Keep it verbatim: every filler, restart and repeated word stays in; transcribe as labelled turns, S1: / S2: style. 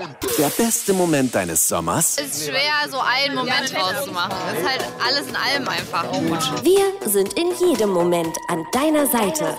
S1: Der beste Moment deines Sommers?
S2: Es ist schwer, so einen Moment rauszumachen. Es ist halt alles in allem einfach gut.
S3: Wir sind in jedem Moment an deiner Seite.